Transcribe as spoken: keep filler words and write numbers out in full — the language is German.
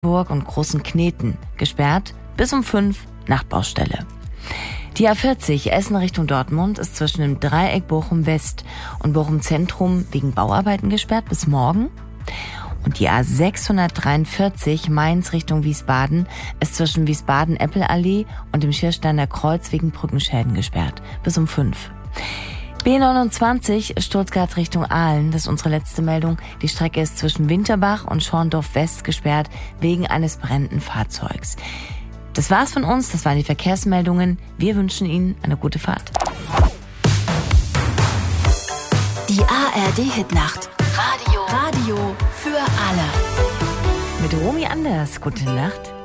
Burg und Großen Kneten gesperrt bis um fünf nach Baustelle. Die A vierzig Essen Richtung Dortmund ist zwischen dem Dreieck Bochum West und Bochum Zentrum wegen Bauarbeiten gesperrt bis morgen. Und die A sechshundertdreiundvierzig Mainz Richtung Wiesbaden ist zwischen Wiesbaden-Eppelallee und dem Schiersteiner Kreuz wegen Brückenschäden gesperrt bis um fünf. B neunundzwanzig Stuttgart Richtung Aalen, das ist unsere letzte Meldung. Die Strecke ist zwischen Winterbach und Schorndorf West gesperrt wegen eines brennenden Fahrzeugs. Das war's von uns, das waren die Verkehrsmeldungen. Wir wünschen Ihnen eine gute Fahrt. Die A R D-Hitnacht. Radio. Radio für alle. Mit Romy Anders, gute Nacht.